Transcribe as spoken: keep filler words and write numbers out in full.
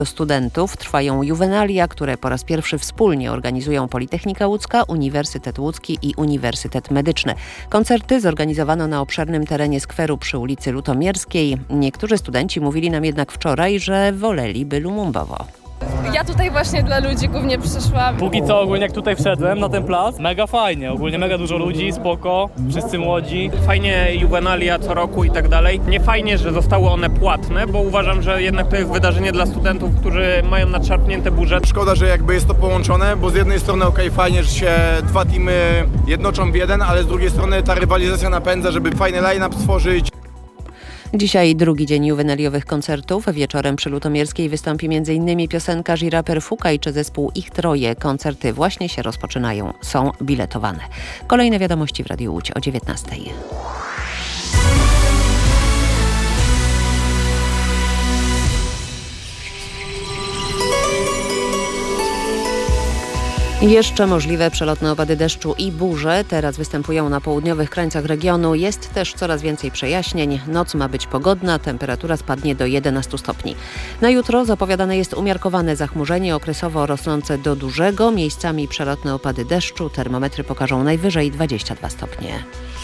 studentów trwają juwenalia, które po raz pierwszy wspólnie organizują Politechnika Łódzka, Uniwersytet Łódzki i Uniwersytet Medyczny. Koncerty zorganizowano na obszernym terenie skweru przy ulicy Lutomierskiej. Niektórzy studenci mówili nam jednak wczoraj, że woleliby lumumbowo. Ja tutaj właśnie dla ludzi głównie przyszłam. Póki co ogólnie jak tutaj wszedłem na ten plac, mega fajnie, ogólnie mega dużo ludzi, spoko, wszyscy młodzi. Fajnie juwenalia co roku i tak dalej. Nie fajnie, że zostały one płatne, bo uważam, że jednak to jest wydarzenie dla studentów, którzy mają nadszarpnięte budżet. Szkoda, że jakby jest to połączone, bo z jednej strony okej, okay, fajnie, że się dwa teamy jednoczą w jeden, ale z drugiej strony ta rywalizacja napędza, żeby fajny line-up stworzyć. Dzisiaj drugi dzień juwenaliowych koncertów. Wieczorem przy Lutomierskiej wystąpi m.in. piosenkarz i raper Fukaj czy zespół Ich Troje. Koncerty właśnie się rozpoczynają. Są biletowane. Kolejne wiadomości w Radiu Łódź o dziewiętnastej. Jeszcze możliwe przelotne opady deszczu i burze. Teraz występują na południowych krańcach regionu. Jest też coraz więcej przejaśnień. Noc ma być pogodna, temperatura spadnie do jedenastu stopni. Na jutro zapowiadane jest umiarkowane zachmurzenie, okresowo rosnące do dużego. Miejscami przelotne opady deszczu. Termometry pokażą najwyżej dwadzieścia dwa stopnie.